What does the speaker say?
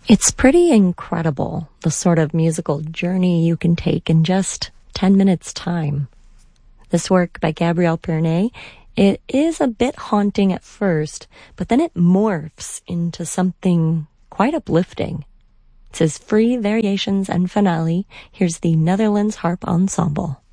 It's pretty incredible, the sort of musical journey you can take in just 10 minutes' time. This work by Gabriel Pernet, it is a bit haunting at first, but then it morphs into something quite uplifting. It's his free variations and finale. Here's the Netherlands Harp Ensemble.